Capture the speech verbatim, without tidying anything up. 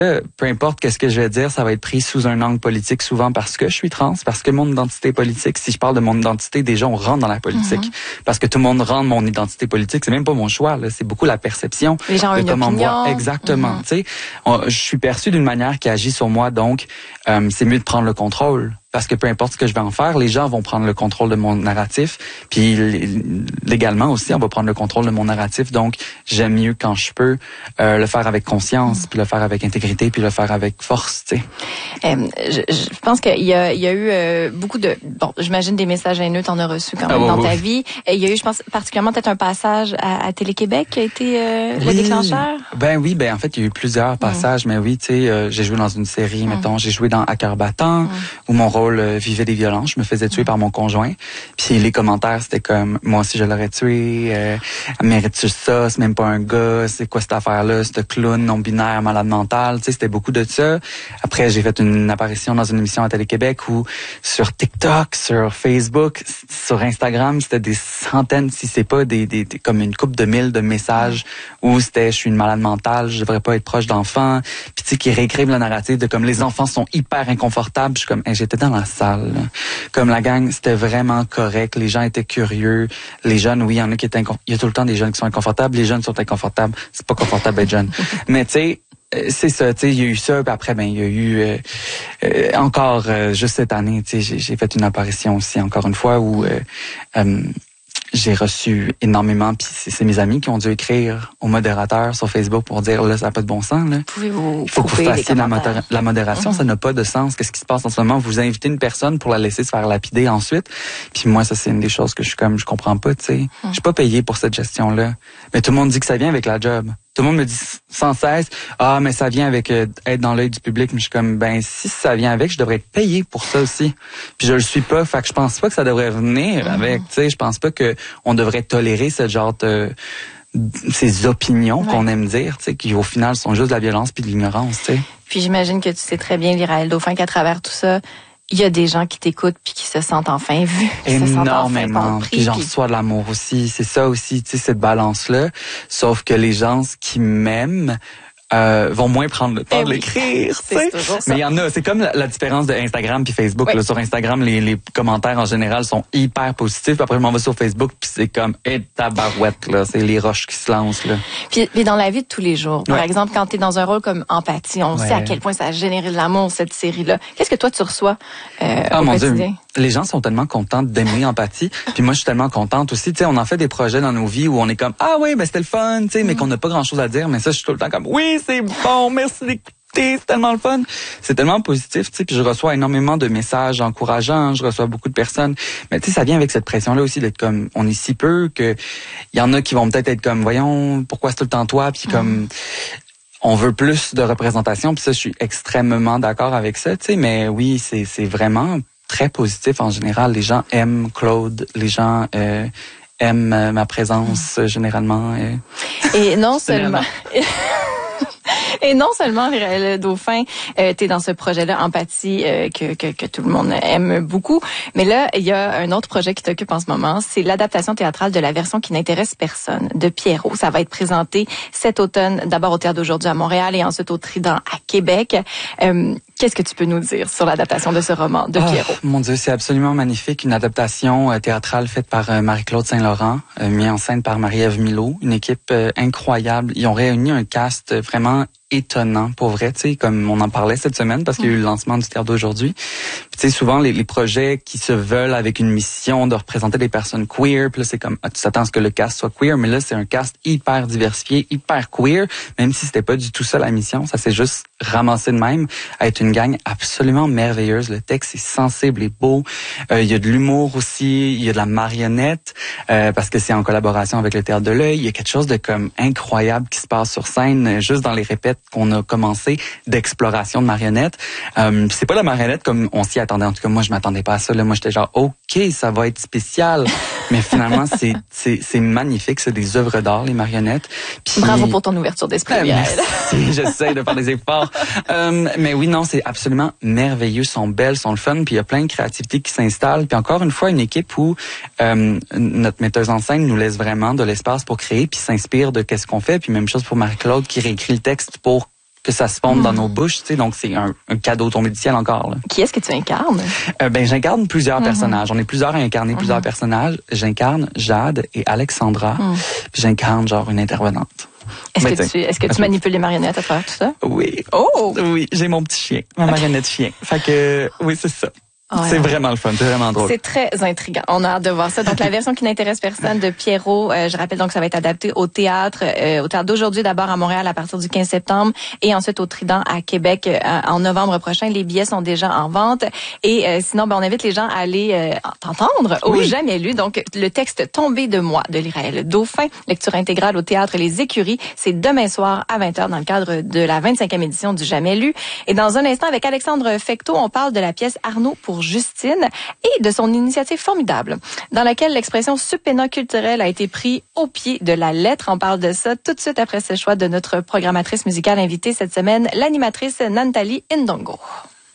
Euh, peu importe qu'est-ce que je vais dire, ça va être pris sous un angle politique souvent parce que je suis trans, parce que mon identité est politique. Si je parle de mon identité, déjà on rentre dans la politique. Mm-hmm. Parce que tout le monde rentre mon identité politique, c'est même pas mon choix, là, c'est beaucoup la perception. Les gens ont une opinion. Voit. Exactement. Mm-hmm. Tu sais, on, je suis perçu d'une manière qui agit sur moi, donc euh, c'est mieux de prendre le contrôle. Parce que peu importe ce que je vais en faire, les gens vont prendre le contrôle de mon narratif. Puis légalement aussi, on va prendre le contrôle de mon narratif. Donc, j'aime mieux quand je peux euh, le faire avec conscience, mmh. puis le faire avec intégrité, puis le faire avec force, tu sais. Euh, je, je pense qu'il y a, il y a eu euh, beaucoup de... Bon, j'imagine des messages haineux, t'en as reçu quand même ah, dans oui. ta vie. Et il y a eu, je pense, particulièrement peut-être un passage à, à Télé-Québec qui a été euh, oui. le déclencheur. Ben oui, ben en fait, il y a eu plusieurs passages. Mmh. Mais oui, tu sais, euh, j'ai joué dans une série, mmh. mettons, j'ai joué dans À cœur battant, mmh. où mon rôle euh, vivait des violences. Je me faisais tuer mmh. par mon conjoint. Puis les commentaires, c'était comme, moi aussi, je l'aurais tué. Euh, mérite-tu ça? C'est même pas un gars. C'est quoi cette affaire-là? Ce clown non-binaire, malade mental. Tu sais, c'était beaucoup de ça. Après, j'ai fait une apparition dans une émission à Télé-Québec où sur TikTok, sur Facebook, sur Instagram, c'était des centaines, si c'est pas des, des, des comme une couple de mille de messages où c'était, je suis une malade mentale, je devrais pas être proche d'enfants. Puis tu sais, qui réécrivent le narratif de comme les enfants sont hyper inconfortables. Je suis comme, hey, j'étais dans la salle. Là. Comme la gang, c'était vraiment correct. Les gens étaient curieux. Les jeunes, oui, il y en a qui étaient inconfortables. Il y a tout le temps des jeunes qui sont inconfortables. Les jeunes sont inconfortables. C'est pas confortable d'être jeune. Mais tu sais, c'est ça, tu sais, il y a eu ça, puis après, ben, il y a eu euh, euh, encore, euh, juste cette année, tu sais, j'ai, j'ai fait une apparition aussi, encore une fois, où euh, euh, j'ai reçu énormément, puis c'est, c'est mes amis qui ont dû écrire au modérateur sur Facebook pour dire, là, ça n'a pas de bon sens, là. Pouvez-vous il faut que vous fassiez la, modéra- la modération, mm-hmm. ça n'a pas de sens. Qu'est-ce qui se passe en ce moment? Vous invitez une personne pour la laisser se faire lapider ensuite. Puis moi, ça, c'est une des choses que je suis comme, je comprends pas, tu sais. Mm. Je suis pas payé pour cette gestion-là. Mais tout le monde dit que ça vient avec la job. Tout le monde me dit sans cesse, ah, mais ça vient avec euh, être dans l'œil du public. Mais je suis comme, ben, si ça vient avec, je devrais être payé pour ça aussi. Puis je le suis pas. Fait que je pense pas que ça devrait venir avec, tu sais. Je pense pas que on devrait tolérer ce genre de, ces opinions ouais. qu'on aime dire, tu sais, qui au final sont juste de la violence puis de l'ignorance, tu sais. Puis j'imagine que tu sais très bien, Lyraël Dauphin, qu'à travers tout ça, il y a des gens qui t'écoutent puis qui se sentent enfin vus. Énormément. Puis j'en reçois de l'amour aussi. C'est ça aussi, tu sais, cette balance-là. Sauf que les gens qui m'aiment euh, vont moins prendre le temps eh de l'écrire. Oui. C'est toujours ça. Mais il y en a, c'est comme la, la différence de Instagram puis Facebook. Oui. Là, sur Instagram, les, les commentaires en général sont hyper positifs. Puis après, je m'en vais sur Facebook puis c'est comme « Eh, tabarouette », là. C'est les roches qui se lancent, là. Puis, puis dans la vie de tous les jours, par ouais. exemple, quand tu es dans un rôle comme Empathie, on ouais. sait à quel point ça a généré de l'amour, cette série-là. Qu'est-ce que toi, tu reçois euh, oh, au mon quotidien? Dieu. Les gens sont tellement contents d'aimer Empathie. Puis moi, je suis tellement contente aussi. Tu sais, on en fait des projets dans nos vies où on est comme « Ah oui, ben c'était le fun », tu sais, mm. mais qu'on n'a pas grand-chose à dire. Mais ça, je suis tout le temps comme « Oui, c'est bon, merci d'écouter, c'est tellement le fun ». C'est tellement positif, tu sais. Puis je reçois énormément de messages encourageants. Je reçois beaucoup de personnes. Mais tu sais, ça vient avec cette pression-là aussi d'être comme « On est si peu que il y en a qui vont peut-être être comme « Voyons, pourquoi c'est tout le temps toi ?» Puis comme... Mm. On veut plus de représentation, puis ça, je suis extrêmement d'accord avec ça, tu sais. Mais oui, c'est c'est vraiment très positif en général. Les gens aiment Claude, les gens euh, aiment euh, ma présence euh, généralement. Euh. Et non seulement. Et non seulement, Lyraël Dauphin, euh, tu es dans ce projet-là, Empathie, euh, que, que, que tout le monde aime beaucoup. Mais là, il y a un autre projet qui t'occupe en ce moment. C'est l'adaptation théâtrale de la version qui n'intéresse personne, de Pierrot. Ça va être présenté cet automne, d'abord au Théâtre d'Aujourd'hui à Montréal et ensuite au Trident à Québec. Euh, Qu'est-ce que tu peux nous dire sur l'adaptation de ce roman de Pierrot? Oh, mon Dieu, c'est absolument magnifique. Une adaptation euh, théâtrale faite par euh, Marie-Claude Saint-Laurent, euh, mise en scène par Marie-Ève Milot. Une équipe euh, incroyable. Ils ont réuni un cast euh, vraiment étonnant, pour vrai, tu sais, comme on en parlait cette semaine, parce qu'il y a eu le lancement du Théâtre d'Aujourd'hui. Tu sais, souvent, les, les projets qui se veulent avec une mission de représenter des personnes queer, puis là, c'est comme, tu t'attends à ce que le cast soit queer, mais là, c'est un cast hyper diversifié, hyper queer, même si c'était pas du tout ça la mission, ça s'est juste ramassé de même, à être une gang absolument merveilleuse. Le texte est sensible et beau. Euh, il y a de l'humour aussi, il y a de la marionnette, euh, parce que c'est en collaboration avec le Théâtre de l'Œil. Il y a quelque chose de comme incroyable qui se passe sur scène, juste dans les répètes qu'on a commencé d'exploration de marionnettes. Euh, c'est pas la marionnette comme on s'y attendait. En tout cas, moi, je m'attendais pas à ça. Là, moi, j'étais genre, OK, ça va être spécial. Mais finalement, c'est, c'est, c'est magnifique. C'est des œuvres d'art, les marionnettes. Puis, bravo pour ton ouverture d'esprit. Euh, merci. J'essaie de faire des efforts. Euh, mais oui, non, c'est absolument merveilleux. Ils sont belles, sont le fun. Puis il y a plein de créativité qui s'installe. Puis encore une fois, une équipe où euh, notre metteuse en scène nous laisse vraiment de l'espace pour créer, puis s'inspire de qu'est-ce qu'on fait. Puis même chose pour Marie-Claude qui réécrit le texte pour que ça se fonde mmh. dans nos bouches, tu sais, donc c'est un, un cadeau tombé du ciel encore. Là. Qui est-ce que tu incarnes? Euh, ben j'incarne plusieurs mmh. personnages. On est plusieurs à incarner mmh. plusieurs personnages. J'incarne Jade et Alexandra. Mmh. Puis j'incarne genre une intervenante. Est-ce ben, que tu est-ce que tu manipules les marionnettes à travers tout ça? Oui. Oh! Oui, j'ai mon petit chien, ma marionnette chien. Fait que oui, c'est ça. Ouais. C'est vraiment le fun, c'est vraiment drôle. C'est très intriguant. On a hâte de voir ça. Donc, la version qui n'intéresse personne de Pierrot, euh, je rappelle donc ça va être adapté au théâtre, euh, au théâtre d'aujourd'hui d'abord à Montréal à partir du quinze septembre et ensuite au Trident à Québec euh, en novembre prochain. Les billets sont déjà en vente et euh, sinon, ben, on invite les gens à aller euh, t'entendre au oui. Jamais lu. Donc, le texte Tombé de moi de l'Iraël Dauphin, lecture intégrale au théâtre Les Écuries. C'est demain soir à vingt heures dans le cadre de la vingt-cinquième édition du Jamais lu. Et dans un instant, avec Alexandre Fecteau, on parle de la pièce Arnaud pour Justine et de son initiative formidable dans laquelle l'expression subpénat culturel a été pris au pied de la lettre. On parle de ça tout de suite après ce choix de notre programmatrice musicale invitée cette semaine, l'animatrice Nantali Ndongo.